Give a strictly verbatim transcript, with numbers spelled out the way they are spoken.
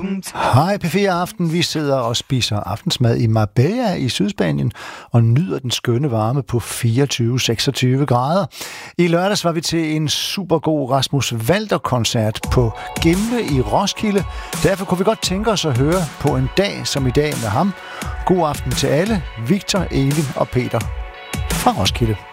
Hej P fire Aften. Vi sidder og spiser aftensmad i Marbella i Sydspanien og nyder den skønne varme på fireogtyve til seksogtyve grader. I lørdags var vi til en super god Rasmus Walter-koncert på Gimle i Roskilde. Derfor kunne vi godt tænke os at høre på en dag som i dag med ham. God aften til alle. Victor, Elin og Peter fra Roskilde.